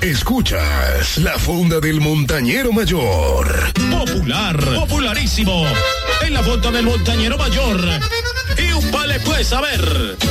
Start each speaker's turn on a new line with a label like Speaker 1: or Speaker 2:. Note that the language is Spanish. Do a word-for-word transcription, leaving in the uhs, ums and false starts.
Speaker 1: Escuchas la Fonda del Montañero Mayor.
Speaker 2: Popular, popularísimo. En la Fonda del Montañero Mayor. Y un vale pues a ver.